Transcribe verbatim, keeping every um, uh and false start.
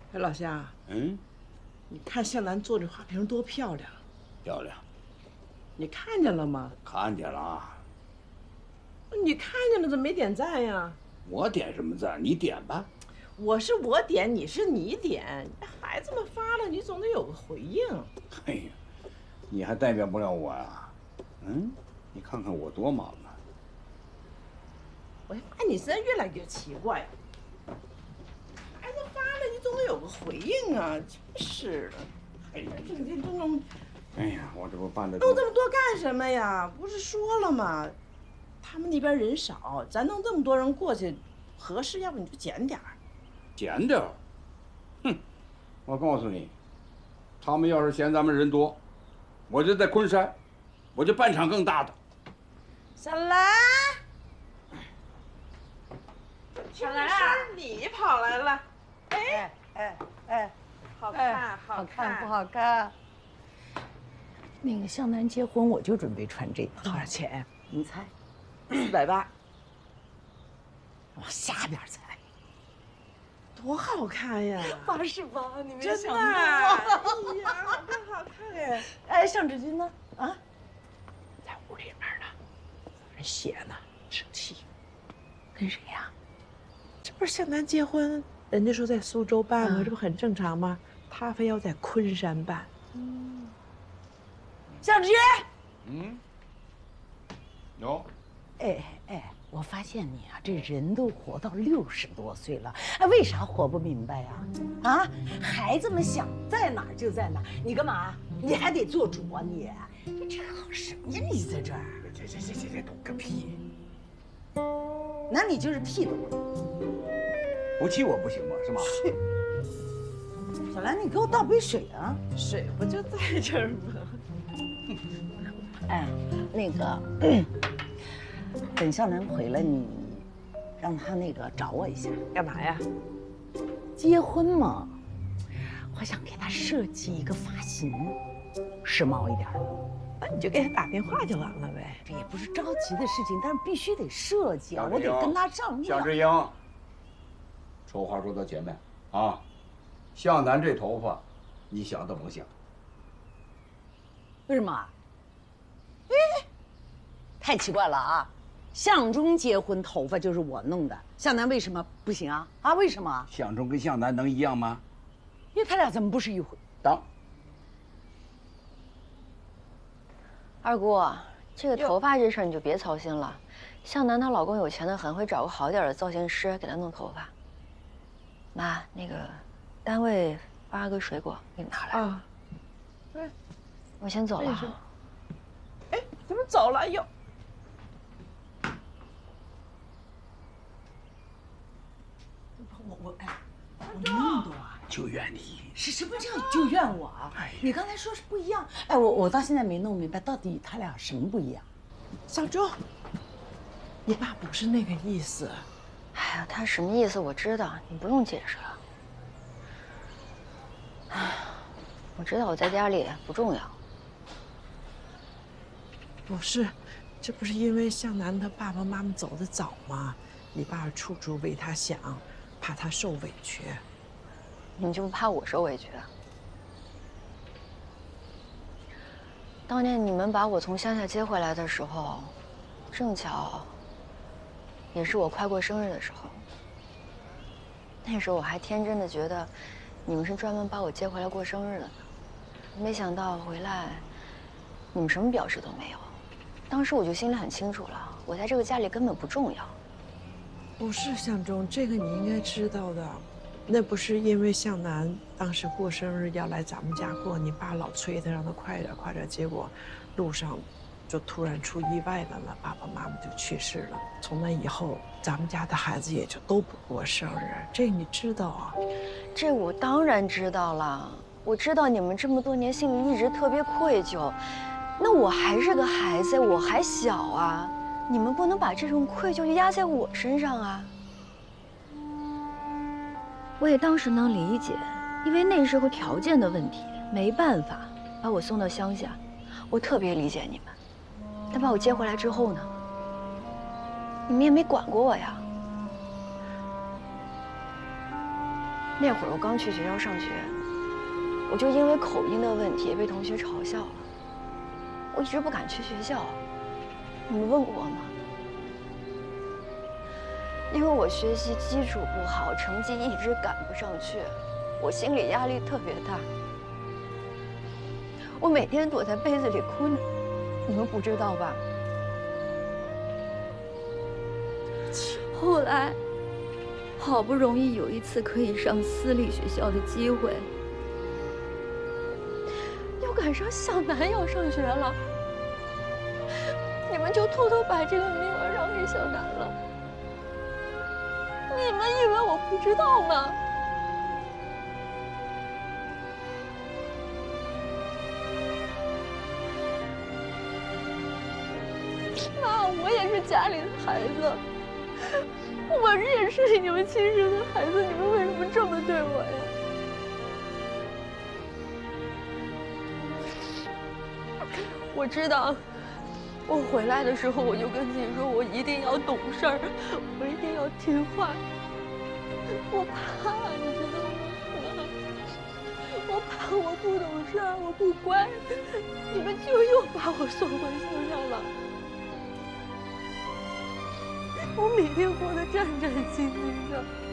哎，老乡， 嗯， 你看向南做这花瓶多漂亮， 漂亮， 你看见了吗？ 看见了啊。 你看见了，怎么没点赞呀？ 我点什么赞？你点吧。 我是我点，你是你点，孩子们发了，你总得有个回应。 哎呀，你还代表不了我呀？嗯，你看看我多忙啊。 我发现你现在越来越奇怪。孩子发了，你总得有个回应啊！真是的， 哎呀， 整天都弄哎呀，我这不办的弄这么多干什么呀？不是说了吗？他们那边人少，咱弄这么多人过去，合适，要不你就减点儿。 减点儿。哼，我告诉你，他们要是嫌咱们人多，我就在昆山，我就办场更大的。 小兰，小兰啊，你跑来了。 哎哎哎， 好看，好看不好看？那个向南结婚，我就准备穿这个。 多少钱？ 你猜？ 四百八。 往下边猜。 多好看呀！ 八十八，你没真的？ 想过？ 哎呀，好看，好看哎！ 哎，向志军呢？啊， 在屋里面呢，在写呢，生气。 跟谁呀？ 这不是向南结婚，人家说在苏州办吗？ 嗯这不很正常吗？他非要在昆山办。 嗯。向志军。 嗯。有。 哎哎，我发现你啊，这人都活到六十多岁了，哎，为啥活不明白呀？啊，孩子们想在哪儿就在哪儿，你干嘛？你还得做主啊你！你这好什么呀？你在这儿？ 这这这这这懂个屁！ 那你就是屁懂。 不气我不行吗？是吗？ 小兰，你给我倒杯水啊！ 水不就在这儿吗？ 哎，那个，等向南回来，你让他那个找我一下。 干嘛呀？ 结婚嘛，我想给他设计一个发型，时髦一点。 那你就给他打电话就完了呗。 这也不是着急的事情，但是必须得设计啊，我得跟他上面。 向志英，丑话说到前面啊，向南这头发，你想都甭想。 为什么？哎，太奇怪了啊！向忠结婚头发就是我弄的，向南为什么不行啊？啊，为什么？ 向忠跟向南能一样吗？ 因为他俩怎么不是一回？ 当。 二姑，这个头发这事儿你就别操心了。向南她老公有钱的很，会找个好点的造型师给她弄头发。妈，那个单位发个水果给你拿来。 啊。对。 我先走了。 哎，怎么走了？哟。 我我哎，我那么多啊， 就怨你。 是什么叫就怨我啊？你刚才说是不一样，哎，我我到现在没弄明白，到底他俩什么不一样？ 小周，你爸不是那个意思。 哎呀，他什么意思我知道，你不用解释了。哎，我知道我在家里不重要。 不是，这不是因为向南他爸爸妈妈走得早吗？你爸处处为他想，怕他受委屈。 你就不怕我受委屈啊？当年你们把我从乡下接回来的时候，正巧也是我快过生日的时候。那时候我还天真的觉得，你们是专门把我接回来过生日的呢。没想到回来，你们什么表示都没有。当时我就心里很清楚了，我在这个家里根本不重要。 不是向忠，这个你应该知道的。那不是因为向南当时过生日要来咱们家过，你爸老催他让他快点快点，结果路上就突然出意外了嘛，爸爸妈妈就去世了。从那以后，咱们家的孩子也就都不过生日，这你知道啊？ 这我当然知道了，我知道你们这么多年心里一直特别愧疚，那我还是个孩子，我还小啊，你们不能把这种愧疚就压在我身上啊。我也当时能理解，因为那时候条件的问题，没办法把我送到乡下，我特别理解你们。但把我接回来之后呢，你们也没管过我呀。 那会儿我刚去学校上学，我就因为口音的问题被同学嘲笑了。我一直不敢去学校，你们问过我吗？因为我学习基础不好，成绩一直赶不上去，我心理压力特别大。我每天躲在被子里哭，你们不知道吧？后来，好不容易有一次可以上私立学校的机会，又赶上向南要上学了，你们就偷偷把这个名额让给向南了。你们以为我不知道吗？妈，我也是家里的孩子，我也是你们亲生的孩子，你们为什么这么对我呀？我知道，我回来的时候我就跟自己说，我一定要懂事儿，我一定要听话。我怕，你知道吗？我怕我不懂事儿，我不乖，你们就又把我送回乡下了。我每天过得战战兢兢的。